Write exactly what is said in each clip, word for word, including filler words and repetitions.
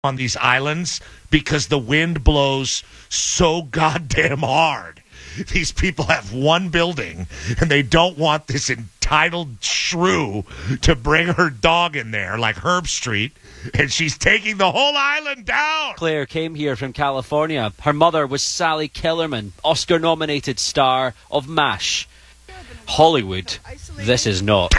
on these islands because the wind blows so goddamn hard. These people have one building, and they don't want this entitled shrew to bring her dog in there like Herb Street, and she's taking the whole island down. Claire came here from California. Her mother was Sally Kellerman, Oscar-nominated star of MASH. Hollywood, this is not.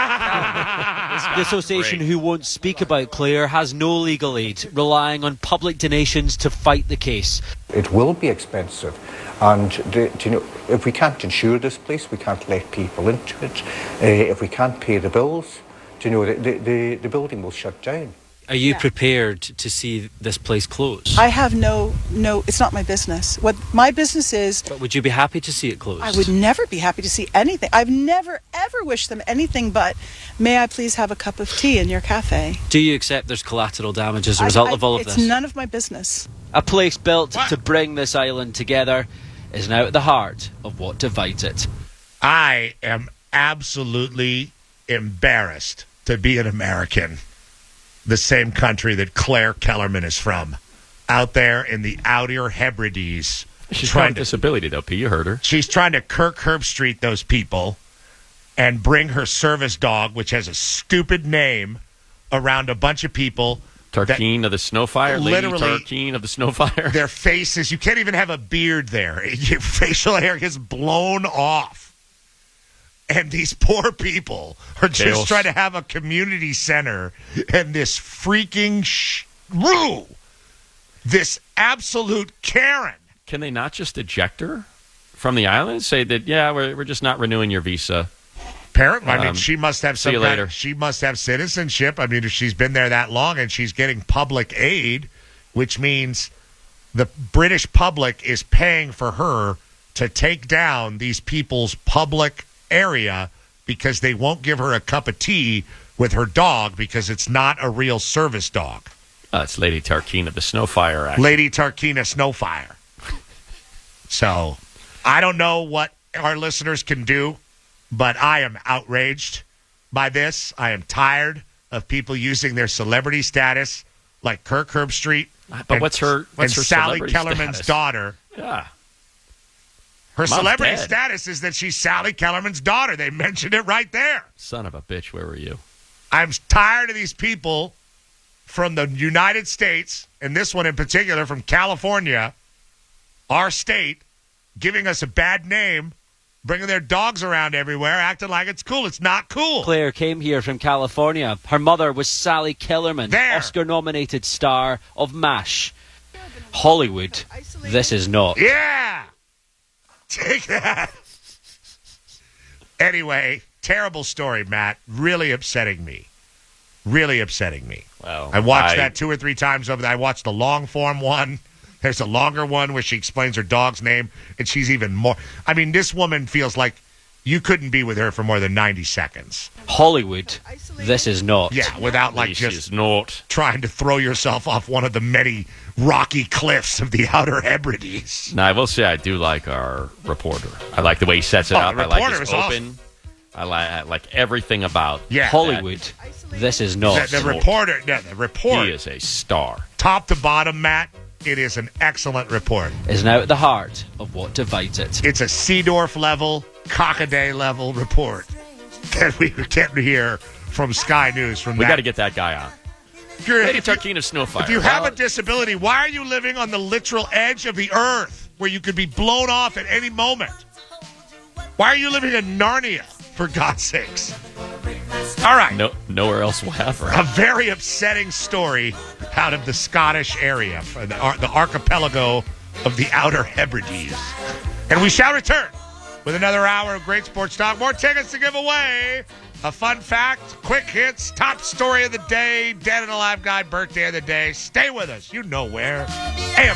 The association Great. Who won't speak about Claire has no legal aid, relying on public donations to fight the case. It will be expensive, and do, do you know, if we can't insure this place, we can't let people into it. Uh, if we can't pay the bills, do you know, the, the, the building will shut down. Are you yeah. prepared to see this place close? I have no, no, it's not my business. What my business is... But would you be happy to see it closed? I would never be happy to see anything. I've never, ever wished them anything but, may I please have a cup of tea in your cafe? Do you accept there's collateral damage as a result I, I, of all of it's this? It's none of my business. A place built what? to bring this island together is now at the heart of what divides it. I am absolutely embarrassed to be an American. The same country that Claire Kellerman is from, out there in the Outer Hebrides. She's got a disability, though, P. You heard her. She's trying to Kirk Herbstreit those people and bring her service dog, which has a stupid name, around a bunch of people. Tarkeen of the Snowfire? Lady Tarkeen of the Snowfire? Their faces, you can't even have a beard there. Your facial hair gets blown off. And these poor people are just Chaos. trying to have a community center, and this freaking shrew, this absolute Karen. Can they not just eject her from the island and say that, yeah, we're we're just not renewing your visa? Apparently, I mean, Um, she must have see some you kind- later. she must have citizenship. I mean, if she's been there that long and she's getting public aid, which means the British public is paying for her to take down these people's public area because they won't give her a cup of tea with her dog because it's not a real service dog. Uh, it's Lady Tarkeen of the Snowfire, actually. Lady Tarkina Snowfire. So, I don't know what our listeners can do, but I am outraged by this. I am tired of people using their celebrity status like Kirk Herbstreit. But and, what's her what's and her Sally celebrity Kellerman's status? daughter. Yeah. Her Mom's celebrity dead. status is that she's Sally Kellerman's daughter. They mentioned it right there. Son of a bitch, where were you? I'm tired of these people from the United States, and this one in particular from California, our state, giving us a bad name, bringing their dogs around everywhere, acting like it's cool. It's not cool. Claire came here from California. Her mother was Sally Kellerman, There. Oscar-nominated star of MASH. Hollywood, this is not. Yeah. Take that. Anyway, terrible story, Matt. Really upsetting me. Really upsetting me. Well, I watched I- that two or three times over there. I watched the long form one. There's a longer one where she explains her dog's name, and she's even more. I mean, this woman feels like you couldn't be with her for more than ninety seconds. Hollywood, this is not. Yeah, without like This just is not. trying to throw yourself off one of the many rocky cliffs of the Outer Hebrides. Now, I will say I do like our reporter. I like the way he sets it Oh, up. the I like reporter his is open. awesome. I like I like everything about Yeah. Hollywood, this is not. The, the reporter, no, the report, He is a star. top to bottom, Matt, it is an excellent report. Is now at the heart of what divides it. It's a Seedorf level, Cockaday level report that we get here from Sky News. From We that. got to get that guy on. If you're- Lady if you- Tarkeen of Snowfire. If you have Well, a disability, why are you living on the literal edge of the earth where you could be blown off at any moment? Why are you living in Narnia, for God's sakes? All right. no, nowhere else will have her. A very upsetting story out of the Scottish area, the, ar- the archipelago of the Outer Hebrides. And we shall return with another hour of great sports talk. More tickets to give away. A fun fact, quick hits, top story of the day, dead and alive guy, birthday of the day. Stay with us. You know where. A M